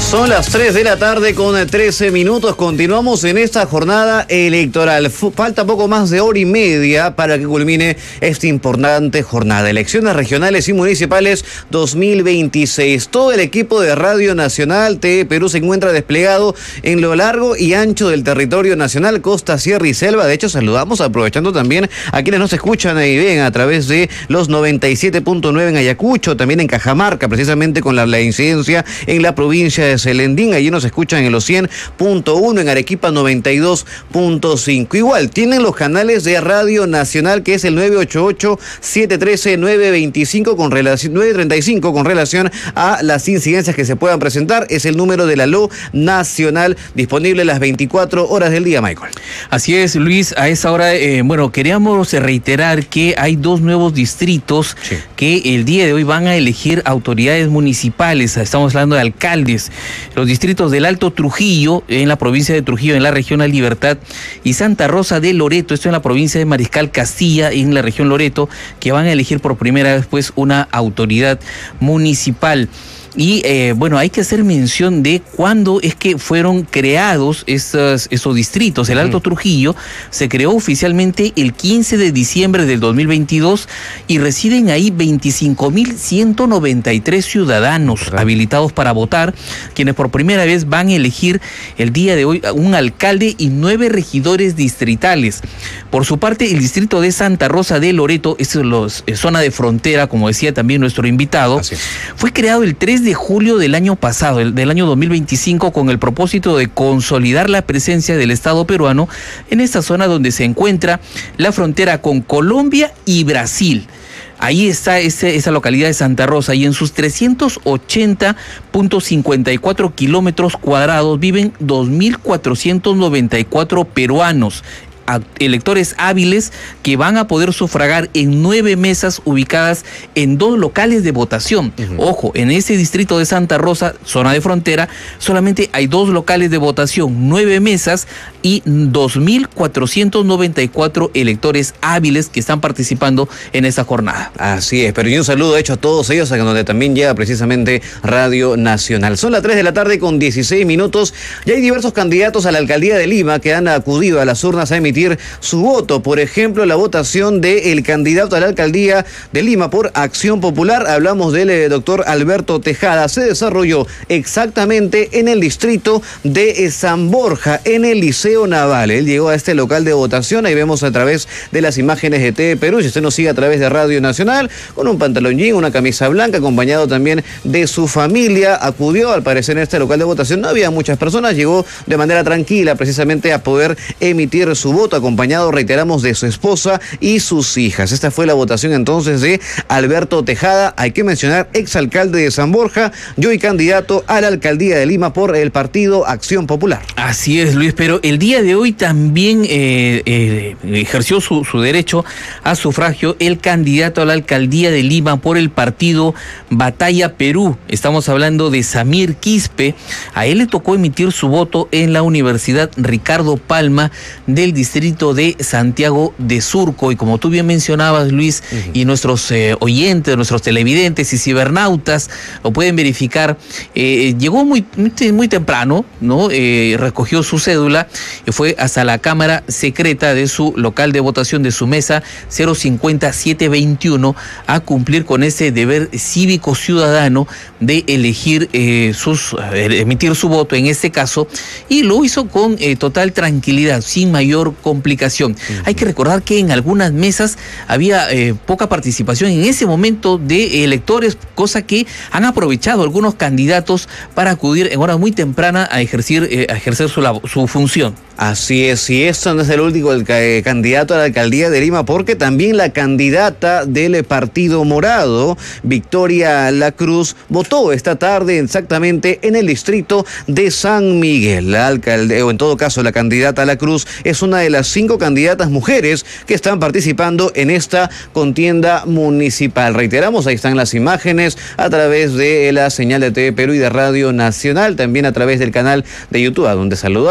Son las 3 de la tarde con 13 minutos. Continuamos en esta jornada electoral. Falta poco más de hora y media para que culmine esta importante jornada. Elecciones regionales y municipales 2026. Todo el equipo de Radio Nacional TV Perú se encuentra desplegado en lo largo y ancho del territorio nacional, costa, sierra y selva. De hecho, saludamos aprovechando también a quienes nos escuchan y ven a través de los 97.9 en Ayacucho, también en Cajamarca, precisamente con la incidencia en la provincia de Celendín. Allí nos escuchan en los 100.1, en Arequipa 92.5. Igual, tienen los canales de Radio Nacional, que es el 988-713-925 con relación, 935 con relación a las incidencias que se puedan presentar. Es el número de la LO Nacional, disponible las 24 horas del día, Michael. Así es, Luis. A esa hora, queríamos reiterar que hay dos nuevos distritos que el día de hoy van a elegir autoridades municipales. Estamos hablando de alcaldes. Los distritos del Alto Trujillo, en la provincia de Trujillo, en la región La Libertad, y Santa Rosa de Loreto, esto en la provincia de Mariscal Castilla, en la región Loreto, que van a elegir por primera vez pues una autoridad municipal. Y hay que hacer mención de cuándo es que fueron creados esos distritos. El Alto Trujillo se creó oficialmente el 15 de diciembre del 2022 y residen ahí 25.193 ciudadanos habilitados para votar, quienes por primera vez van a elegir el día de hoy un alcalde y 9 regidores distritales. Por su parte, el distrito de Santa Rosa de Loreto, es zona de frontera, como decía también nuestro invitado, fue creado el 3 de julio del año pasado, del año 2025, con el propósito de consolidar la presencia del Estado peruano en esta zona donde se encuentra la frontera con Colombia y Brasil. Ahí está esa localidad de Santa Rosa, y en sus 380.54 kilómetros cuadrados viven 2.494 peruanos, electores hábiles que van a poder sufragar en 9 mesas ubicadas en 2 locales de votación. Ojo, en ese distrito de Santa Rosa, zona de frontera, solamente hay 2 locales de votación, 9 mesas y 2.494 electores hábiles que están participando en esa jornada. Así es, pero y un saludo hecho a todos ellos, a donde también llega precisamente Radio Nacional. Son las 3 de la tarde con 16 minutos. Ya hay diversos candidatos a la alcaldía de Lima que han acudido a las urnas a emitir su voto. Por ejemplo, la votación del candidato a la alcaldía de Lima por Acción Popular, hablamos del doctor Alberto Tejada, se desarrolló exactamente en el distrito de San Borja, en el Liceo Naval. Él llegó a este local de votación, ahí vemos a través de las imágenes de TV Perú, si usted nos sigue a través de Radio Nacional, con un pantalón jean, una camisa blanca, acompañado también de su familia. Acudió, al parecer, en este local de votación no había muchas personas, llegó de manera tranquila precisamente a poder emitir su voto, acompañado, reiteramos, de su esposa y sus hijas. Esta fue la votación entonces de Alberto Tejada, hay que mencionar, exalcalde de San Borja, y hoy candidato a la alcaldía de Lima por el partido Acción Popular. Así es, Luis, pero el día de hoy también ejerció su derecho a sufragio el candidato a la alcaldía de Lima por el partido Batalla Perú. Estamos hablando de Samir Quispe. A él le tocó emitir su voto en la Universidad Ricardo Palma del distrito de Santiago de Surco, y como tú bien mencionabas, Luis, y nuestros oyentes, nuestros televidentes y cibernautas lo pueden verificar, llegó muy temprano, ¿no? Recogió su cédula y fue hasta la cámara secreta de su local de votación, de su mesa 05721, a cumplir con ese deber cívico ciudadano de elegir emitir su voto en este caso, y lo hizo con total tranquilidad, sin mayor complicación. Hay que recordar que en algunas mesas había poca participación en ese momento de electores, cosa que han aprovechado algunos candidatos para acudir en hora muy temprana a ejercer su función. Así es, y esto no es el último candidato a la alcaldía de Lima, porque también la candidata del Partido Morado, Victoria Lacruz, votó esta tarde exactamente en el distrito de San Miguel. La alcalde, o en todo caso la candidata Lacruz, es una de las 5 candidatas mujeres que están participando en esta contienda municipal. Reiteramos, ahí están las imágenes a través de la señal de TV Perú y de Radio Nacional, también a través del canal de YouTube, a donde saludamos.